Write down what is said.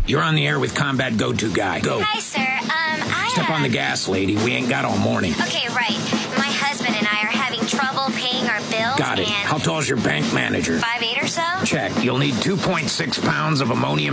You're on the air with Combat Go-To Guy. Go. Hi, sir. Step on the gas, lady. We ain't got all morning. Okay, right. My husband and I are having trouble paying our bills. Got it. And How tall's your bank manager? 5'8" or so? Check. You'll need 2.6 pounds of ammonium